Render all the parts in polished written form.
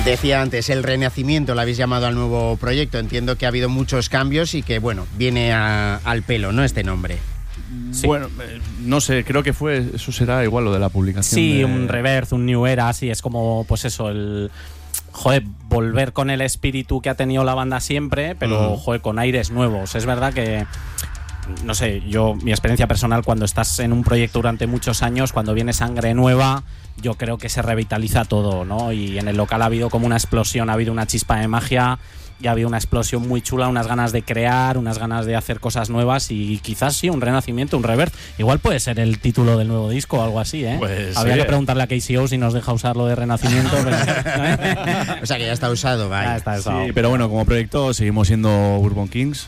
Decía antes, el renacimiento, lo habéis llamado al nuevo proyecto. Entiendo que ha habido muchos cambios y que, bueno, viene al pelo, ¿no?, este nombre. Sí. Bueno, no sé, creo que eso será igual lo de la publicación. Sí, un Rebirth, un New Era, sí, es como, pues eso, volver con el espíritu que ha tenido la banda siempre, pero, con aires nuevos. Es verdad que, no sé, mi experiencia personal, cuando estás en un proyecto durante muchos años, cuando viene sangre nueva, yo creo que se revitaliza todo, ¿no? Y en el local ha habido como una explosión, ha habido una chispa de magia y ha habido una explosión muy chula, unas ganas de crear, unas ganas de hacer cosas nuevas y quizás sí, un renacimiento, un rebirth. Igual puede ser el título del nuevo disco o algo así, ¿eh? Pues, habría que preguntarle a KCO si nos deja usar lo de renacimiento. Pero... O sea, que ya está usado, vaya. Ya está usado. Sí, pero bueno, como proyecto seguimos siendo Bourbon Kings.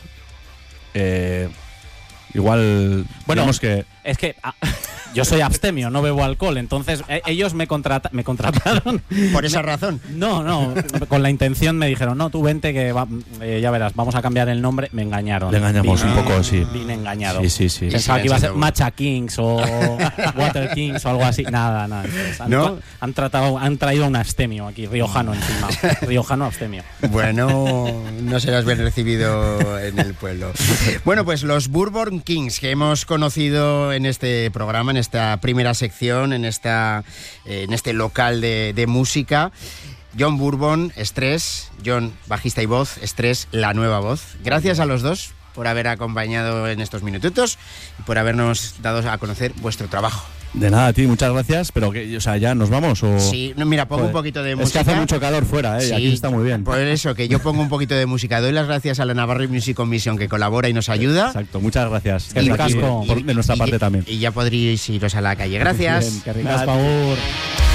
Igual, bueno, digamos que... Es que yo soy abstemio, no bebo alcohol, entonces ellos me contrataron. ¿Por esa razón? No, con la intención me dijeron, no, tú vente que ya verás, vamos a cambiar el nombre. Me engañaron. Le engañamos un poco, sí. Vine engañado. Sí. Pensaba que iba a ser Matcha Kings o Water Kings o algo así. Nada. Entonces, ¿No? Han traído un abstemio aquí, riojano encima. Riojano abstemio. Bueno, no serás bien recibido en el pueblo. Bueno, pues los Bourbon Kings que hemos conocido en este programa, en esta primera sección, en este local de música. John Bourbon, Stress, John, bajista y voz, Stress, la nueva voz. Gracias a los dos por haber acompañado en estos minutitos y por habernos dado a conocer vuestro trabajo. De nada, a ti, muchas gracias, pero que, o sea, ¿ya nos vamos? O... Sí, mira, pongo un poquito de música. Es que hace mucho calor fuera, Sí, y aquí está muy bien. Por eso, que yo pongo un poquito de música. Doy las gracias a la Navarro Music Commission que colabora y nos ayuda. Exacto, muchas gracias. Que ricasco. De nuestra parte también. Y ya podréis iros a la calle. Gracias. Bien, que ricasco, Agur.